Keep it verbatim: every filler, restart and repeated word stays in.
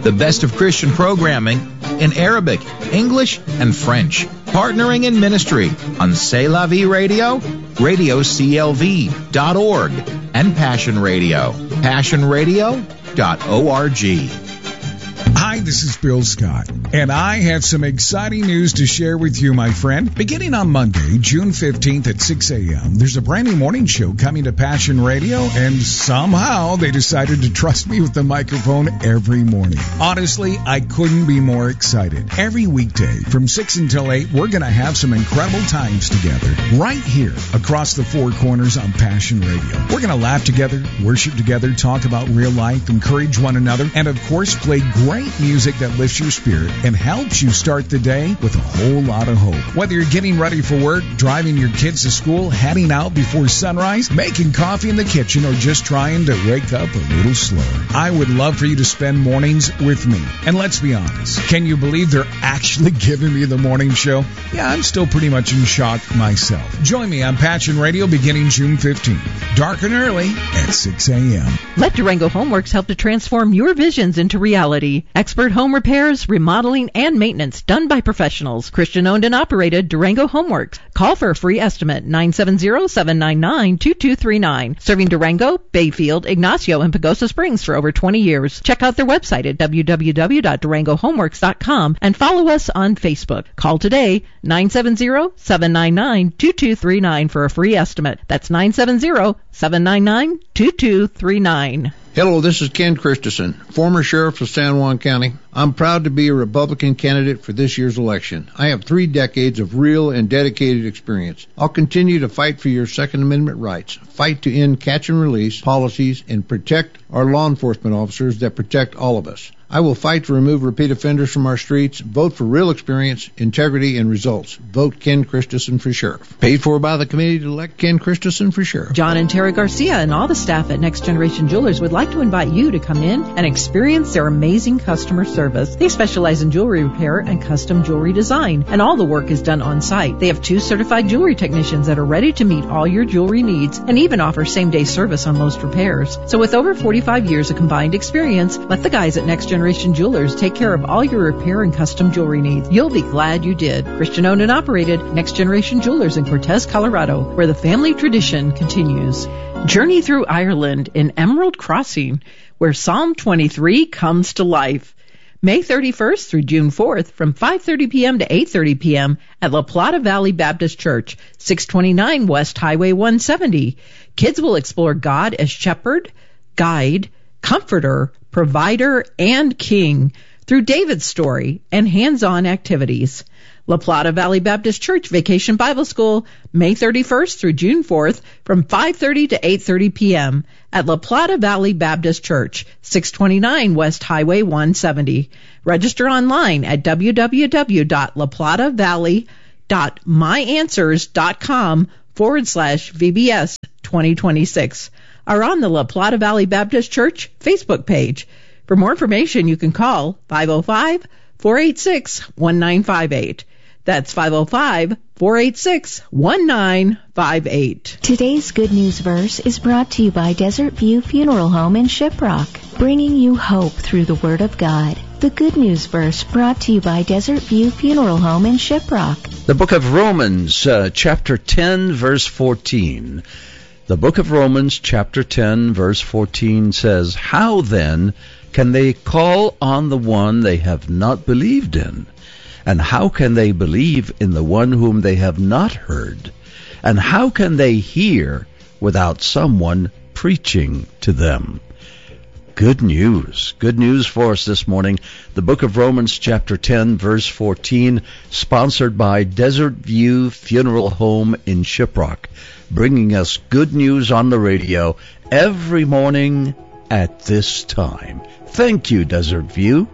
The best of Christian programming in Arabic, English, and French. Partnering in ministry on C'est La Vie Radio, radio c l v dot org, and Passion Radio, passion radio dot org. Hi, this is Bill Scott, and I have some exciting news to share with you, my friend. Beginning on Monday, June fifteenth at six a.m., there's a brand new morning show coming to Passion Radio, and somehow they decided to trust me with the microphone every morning. Honestly, I couldn't be more excited. Every weekday from six until eight, we're going to have some incredible times together right here across the four corners on Passion Radio. We're going to laugh together, worship together, talk about real life, encourage one another, and of course, play great music that lifts your spirit and helps you start the day with a whole lot of hope. Whether you're getting ready for work, driving your kids to school, heading out before sunrise, making coffee in the kitchen, or just trying to wake up a little slower, I would love for you to spend mornings with me. And let's be honest, can you believe they're actually giving me the morning show? Yeah, I'm still pretty much in shock myself. Join me on Passion Radio beginning June fifteenth, dark and early at six a.m. Let Durango Homeworks help to transform your visions into reality. Expert home repairs, remodeling, and maintenance done by professionals. Christian-owned and operated Durango Homeworks. Call for a free estimate, nine seven zero, seven nine nine, two two three nine. Serving Durango, Bayfield, Ignacio, and Pagosa Springs for over twenty years. Check out their website at w w w dot durango homeworks dot com and follow us on Facebook. Call today, nine seven zero, seven nine nine, two two three nine for a free estimate. That's nine seven zero, seven nine nine, two two three nine. Hello, this is Ken Christensen, former sheriff of San Juan County. I'm proud to be a Republican candidate for this year's election. I have three decades of real and dedicated experience. I'll continue to fight for your Second Amendment rights, fight to end catch and release policies, and protect our law enforcement officers that protect all of us. I will fight to remove repeat offenders from our streets. Vote for real experience, integrity, and results. Vote Ken Christensen for sheriff. Paid for by the committee to elect Ken Christensen for sheriff. John and Terry Garcia and all the staff at Next Generation Jewelers would like to invite you to come in and experience their amazing customer service. They specialize in jewelry repair and custom jewelry design, and all the work is done on site. They have two certified jewelry technicians that are ready to meet all your jewelry needs and even offer same-day service on most repairs. So with over forty-five years of combined experience, let the guys at Next Generation Jewelers take care of all your repair and custom jewelry needs. You'll be glad you did. Christian owned and operated, Next Generation Jewelers in Cortez, Colorado, where the family tradition continues. Journey through Ireland in Emerald Crossing, where Psalm twenty-three comes to life. May thirty-first through June fourth from five thirty p.m. to eight thirty p.m. at La Plata Valley Baptist Church, six twenty-nine West Highway one seventy. Kids will explore God as shepherd, guide, comforter, provider, and king through David's story and hands-on activities. La Plata Valley Baptist Church Vacation Bible School, May thirty-first through June fourth from five thirty to eight thirty p.m. at La Plata Valley Baptist Church, six twenty-nine West Highway one seventy. Register online at w w w dot la plata valley dot my answers dot com forward slash V B S twenty twenty-six. Are on the La Plata Valley Baptist Church Facebook page. For more information, you can call five oh five, four eight six, one nine five eight. That's five oh five, four eight six, one nine five eight. Today's Good News Verse is brought to you by Desert View Funeral Home in Shiprock, bringing you hope through the Word of God. The Good News Verse brought to you by Desert View Funeral Home in Shiprock. The book of Romans, uh, chapter ten, verse fourteen. The book of Romans, chapter ten, verse fourteen says, "How then can they call on the one they have not believed in? And how can they believe in the one whom they have not heard? And how can they hear without someone preaching to them?" Good news. Good news for us this morning. The book of Romans, chapter ten, verse fourteen, sponsored by Desert View Funeral Home in Shiprock, bringing us good news on the radio every morning at this time. Thank you, Desert View.